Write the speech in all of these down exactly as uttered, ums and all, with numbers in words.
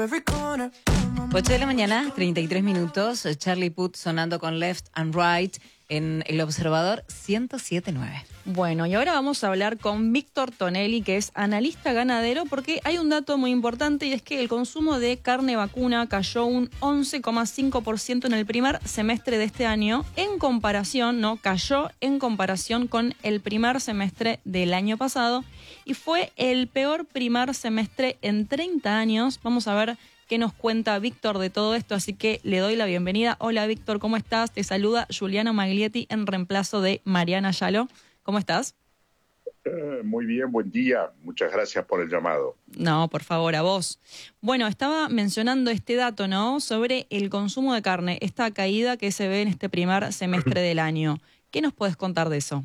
ocho de la mañana, treinta y tres minutos, Charlie Puth sonando con Left and Right en El Observador ciento siete punto nueve. Bueno, y ahora vamos a hablar con Víctor Tonelli, que es analista ganadero, porque hay un dato muy importante y es que el consumo de carne vacuna cayó un once coma cinco por ciento en el primer semestre de este año, en comparación, no, cayó en comparación con el primer semestre del año pasado y fue el peor primer semestre en treinta años. Vamos a ver qué nos cuenta Víctor de todo esto, así que le doy la bienvenida. Hola Víctor, ¿cómo estás? Te saluda Juliana Maglietti en reemplazo de Mariana Yalo. ¿Cómo estás? Eh, muy bien, buen día. Muchas gracias por el llamado. No, por favor, a vos. Bueno, estaba mencionando este dato, ¿no? Sobre el consumo de carne, esta caída que se ve en este primer semestre del año. ¿Qué nos puedes contar de eso?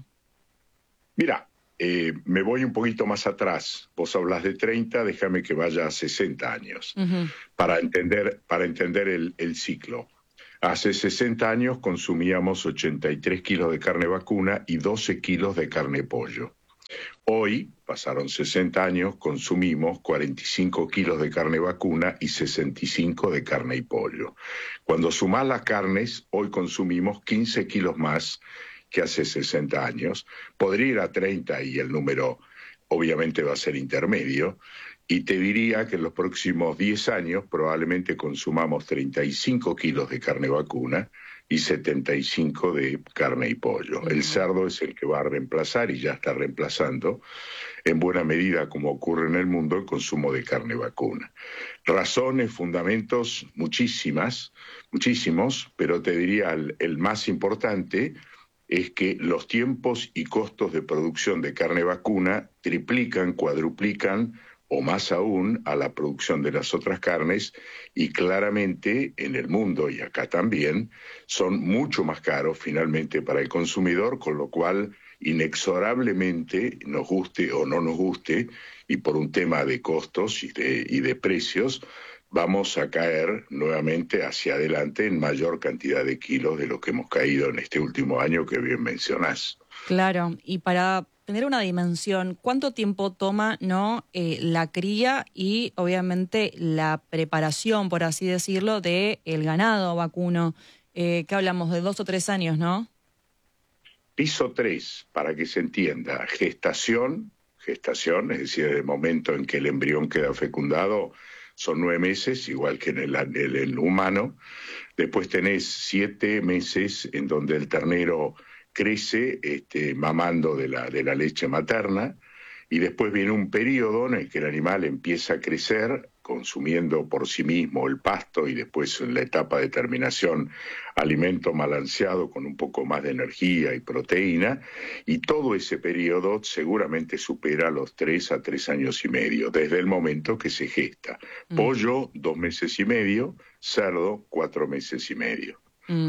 Mira, eh, me voy un poquito más atrás. Vos hablas de treinta, déjame que vaya a sesenta años uh-huh. para entender, para entender el, el ciclo. Hace sesenta años consumíamos ochenta y tres kilos de carne vacuna y doce kilos de carne pollo. Hoy, pasaron sesenta años, consumimos cuarenta y cinco kilos de carne vacuna y sesenta y cinco de carne y pollo. Cuando sumás las carnes, hoy consumimos quince kilos más que hace sesenta años. Podría ir a treinta y el número obviamente va a ser intermedio. Y te diría que en los próximos diez años probablemente consumamos treinta y cinco kilos de carne vacuna y setenta y cinco de carne y pollo. El cerdo es el que va a reemplazar y ya está reemplazando en buena medida, como ocurre en el mundo, el consumo de carne vacuna. Razones, fundamentos, muchísimas, muchísimos, pero te diría el, el más importante es que los tiempos y costos de producción de carne vacuna triplican, cuadruplican o más aún a la producción de las otras carnes y claramente en el mundo y acá también son mucho más caros finalmente para el consumidor, con lo cual inexorablemente nos guste o no nos guste y por un tema de costos y de, y de precios vamos a caer nuevamente hacia adelante en mayor cantidad de kilos de lo que hemos caído en este último año que bien mencionás. Claro, y para tener una dimensión, ¿cuánto tiempo toma no eh, la cría y obviamente la preparación, por así decirlo, de el ganado vacuno? Eh, ¿Qué hablamos? De dos o tres años, ¿no? Piso tres, para que se entienda, gestación, gestación, es decir, el momento en que el embrión queda fecundado, son nueve meses, igual que en el, en el humano. Después tenés siete meses en donde el ternero crece este, mamando de la, de la leche materna, y después viene un periodo en el que el animal empieza a crecer, consumiendo por sí mismo el pasto y después en la etapa de terminación alimento balanceado con un poco más de energía y proteína, y todo ese periodo seguramente supera los tres a tres años y medio, desde el momento que se gesta. Mm. Pollo, dos meses y medio, cerdo, cuatro meses y medio. Mm.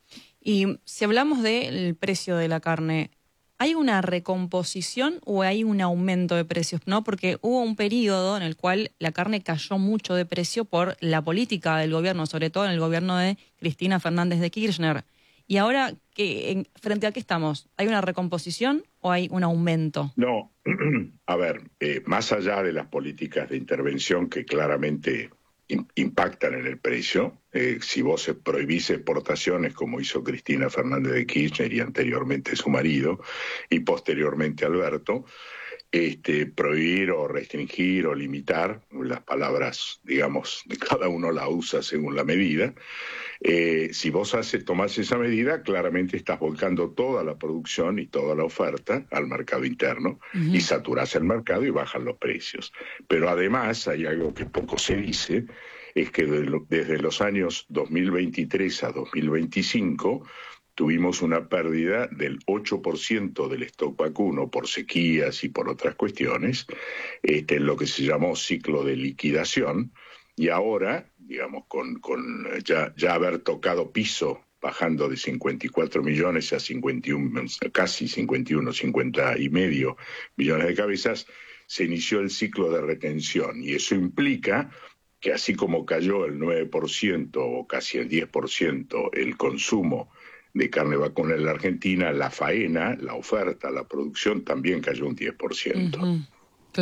Y si hablamos del precio de la carne, ¿hay una recomposición o hay un aumento de precios? ¿No? Porque hubo un periodo en el cual la carne cayó mucho de precio por la política del gobierno, sobre todo en el gobierno de Cristina Fernández de Kirchner. Y ahora, ¿qué, en, frente a qué estamos? ¿Hay una recomposición o hay un aumento? No, a ver, eh, más allá de las políticas de intervención que claramente impactan en el precio, eh, si vos prohibís exportaciones como hizo Cristina Fernández de Kirchner y anteriormente su marido y posteriormente Alberto, este, prohibir o restringir o limitar, las palabras, digamos, cada uno las usa según la medida, eh, si vos haces, tomás esa medida, claramente estás volcando toda la producción y toda la oferta al mercado interno uh-huh. y saturás el mercado y bajan los precios. Pero además hay algo que poco se dice, es que de lo, desde los años dos mil veintitrés a dos mil veinticinco tuvimos una pérdida del ocho por ciento del stock vacuno por sequías y por otras cuestiones, este, en lo que se llamó ciclo de liquidación, y ahora, digamos, con, con ya, ya haber tocado piso, bajando de cincuenta y cuatro millones a cincuenta y uno, casi cincuenta y uno, cincuenta y medio millones de cabezas, se inició el ciclo de retención, y eso implica que así como cayó el nueve por ciento o casi el diez por ciento el consumo de carne vacuna en la Argentina, la faena, la oferta, la producción también cayó un diez por ciento. Uh-huh. Claro,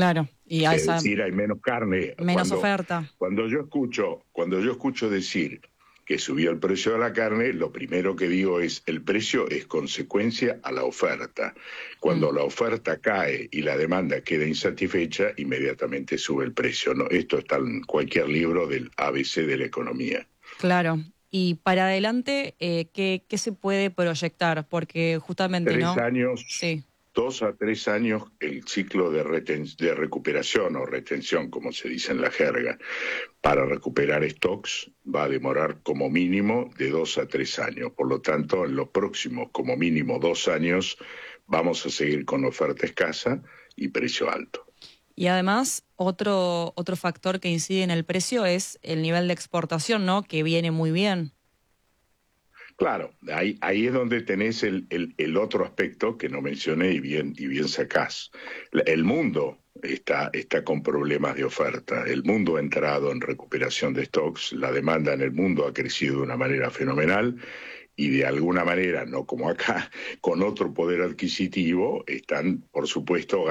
Y a es esa decir, hay menos carne. menos cuando, oferta. Cuando yo escucho, cuando yo escucho decir que subió el precio de la carne, lo primero que digo es el precio es consecuencia a la oferta. Cuando mm. la oferta cae y la demanda queda insatisfecha, inmediatamente sube el precio. ¿No? Esto está en cualquier libro del A B C de la economía. Claro. Y para adelante, eh, ¿qué, ¿qué se puede proyectar? Porque justamente, Tres ¿no? años, sí. dos a tres años, el ciclo de, reten- de recuperación o retención, como se dice en la jerga, para recuperar stocks va a demorar como mínimo de dos a tres años. Por lo tanto, en los próximos como mínimo dos años vamos a seguir con oferta escasa y precio alto. Y además, otro, otro factor que incide en el precio es el nivel de exportación, ¿no? Que viene muy bien. Claro, ahí, ahí es donde tenés el, el, el otro aspecto que no mencioné y bien, y bien sacás. El mundo está, está con problemas de oferta. El mundo ha entrado en recuperación de stocks. La demanda en el mundo ha crecido de una manera fenomenal y de alguna manera, no como acá, con otro poder adquisitivo, están, por supuesto,